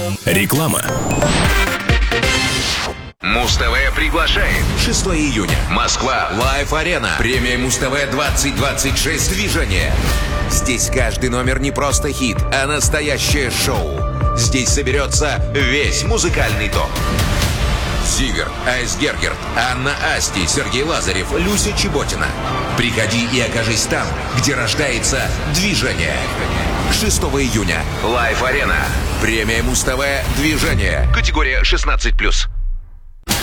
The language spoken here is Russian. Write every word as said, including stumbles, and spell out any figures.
Реклама. Муз-ТВ приглашает. шестого июня. Москва. Лайв-арена. Премия Муз-ТВ двадцать двадцать шесть. Движение. Здесь каждый номер не просто хит, а настоящее шоу. Здесь соберется весь музыкальный топ. Зиверт, Айс Гергерт, Анна Асти, Сергей Лазарев, Люся Чеботина. Приходи и окажись там, где рождается движение. шестого июня. Лайв-арена. Премия Муз-ТВ. Движение. Категория шестнадцать плюс.